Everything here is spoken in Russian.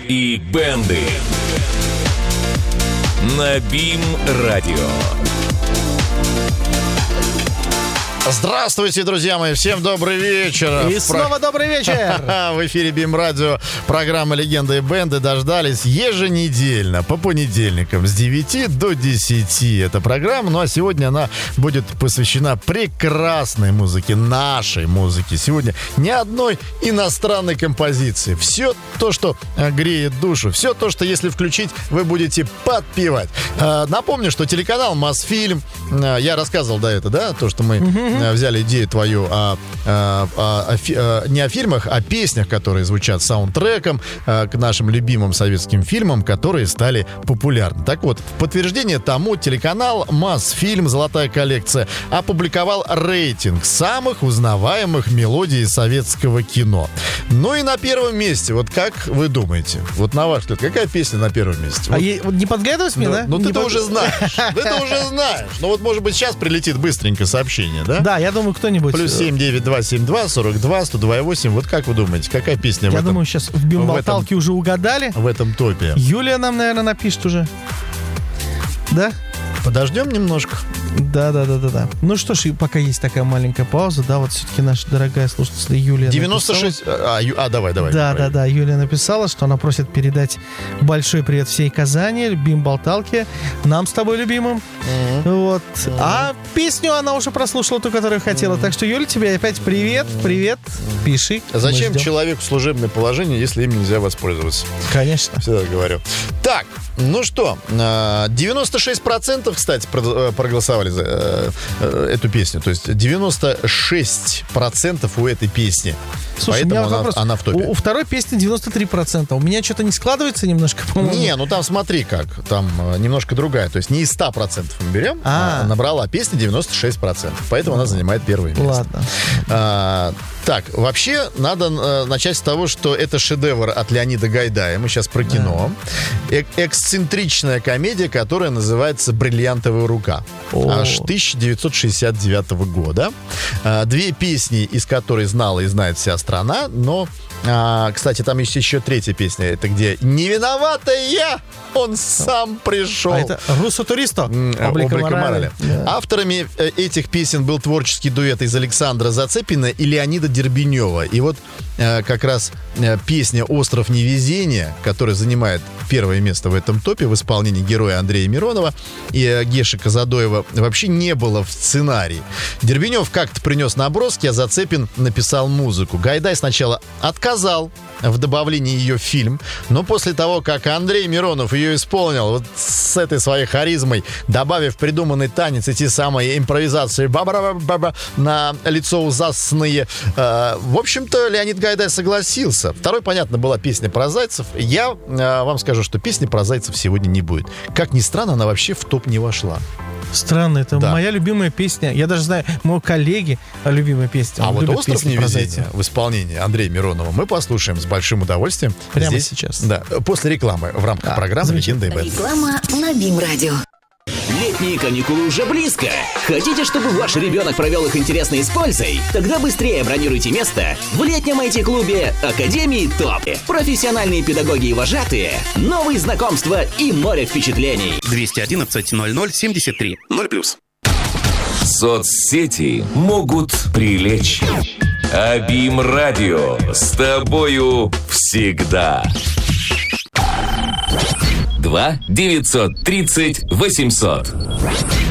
и бенды на БИМ-радио. Здравствуйте, друзья мои, всем добрый вечер. И снова добрый вечер. В эфире БИМ-радио, программа «Легенды и бенды». Дождались еженедельно, по понедельникам, с 9 до 10. Это программа, ну а сегодня она будет посвящена прекрасной музыке, нашей музыке. Сегодня ни одной иностранной композиции. Все то, что греет душу, все то, что если включить, вы будете подпевать. Напомню, что телеканал «Мосфильм», я рассказывал до этого, да, то, что мы взяли идею твою не о фильмах, а о песнях, которые звучат саундтреком к нашим любимым советским фильмам, которые стали популярны. Так вот, в подтверждение тому телеканал «Мосфильм. Золотая коллекция» опубликовал рейтинг самых узнаваемых мелодий советского кино. Ну и на первом месте, вот как вы думаете, вот на ваш взгляд, какая песня на первом месте? А вот, не подглядываешь мне, да? Ну ты-то уже знаешь. Ты-то уже знаешь. Ну вот, может быть, сейчас прилетит быстренько сообщение, да? Да, я думаю, кто-нибудь... Плюс 79272-42-102-8. Вот как вы думаете, какая песня Я думаю, сейчас в бимболталке уже угадали. В этом топе. Юлия нам, наверное, напишет уже. Да? Подождем немножко. Да. Ну что ж, пока есть такая маленькая пауза, да, вот все-таки наша дорогая слушательница Юлия 96... давай. Да, Юлия написала, что она просит передать большой привет всей Казани, бимболталке, нам с тобой любимым. Вот. А песню она уже прослушала, ту, которую хотела. Так что, Юля, тебе опять привет, пиши. Зачем человеку служебное положение, если им нельзя воспользоваться? Конечно. Всегда говорю. Так, ну что, 96%, кстати, проголосовали за эту песню. То есть 96% у этой песни. Слушай, поэтому она в топе. У второй песни 93%. У меня что-то не складывается немножко, по-моему. Не, ну там смотри как. Там немножко другая. То есть не из 100% мы берем, а набрала песня 96%. Поэтому она занимает первое место. Ладно. Так, вообще надо начать с того, что это шедевр от Леонида Гайдая. Мы сейчас про кино. Эксцентричная комедия, которая называется «Бриллиантовая рука». Аж 1969 года. Две песни, из которой знала и знает вся страна, но... кстати, там есть еще третья песня. Это где «Не виновата я, он сам пришел». А это «Руссо Туристо». Облика морали. Да. Авторами этих песен был творческий дуэт из Александра Зацепина и Леонида Дербенева. И вот как раз песня «Остров невезения», которая занимает первое место в этом топе в исполнении героя Андрея Миронова и Геши Казадоева, вообще не было в сценарии. Дербенев как-то принес наброски, а Зацепин написал музыку. Гайдай сначала отказал в добавлении ее в фильм, но после того, как Андрей Миронов ее исполнил вот с этой своей харизмой, добавив придуманный танец и те самые импровизации ба-ба-ба-ба на лицо ужасные, в общем-то, Леонид Гайдай согласился. Второй, понятно, была песня про зайцев. Я вам скажу, что песни про зайцев сегодня не будет. Как ни странно, она вообще в топ не вошла. Странно, это моя любимая песня. Я даже знаю, моего коллеги любимая песня. А вот «Остров невезения» в исполнении Андрея Миронова мы послушаем с большим удовольствием. Прямо здесь, сейчас. Да, после рекламы в рамках программы «Легенды и бенды». Реклама на БИМ-радио. Летние каникулы уже близко. Хотите, чтобы ваш ребенок провел их интересно и с пользой? Тогда быстрее бронируйте место в летнем IT-клубе Академии ТОП. Профессиональные педагоги и вожатые, новые знакомства и море впечатлений. 211-00-73. 0+. Соцсети могут привлечь. А БИМ-радио с тобою всегда. 2-930-800.